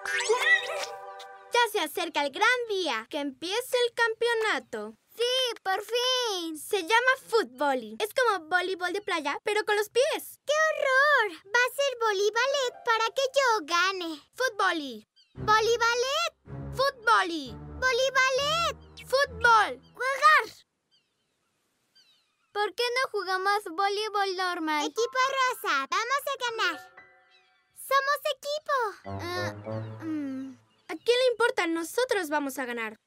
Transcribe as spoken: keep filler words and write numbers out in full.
Ya se acerca el gran día, que empiece el campeonato. ¡Sí, por fin! Se llama fútbol. Es como voleibol de playa, pero con los pies. ¡Qué horror! Va a ser voleibalet para que yo gane. Fútbol. ¿Voleibalet? Fútbol. ¡Voleibalet! Fútbol. ¡Jugar! ¿Por qué no jugamos voleibol normal? Equipo rosa, vamos a ganar. ¡Somos equipo! Uh, mm, ¿A quién le importa? Nosotros vamos a ganar.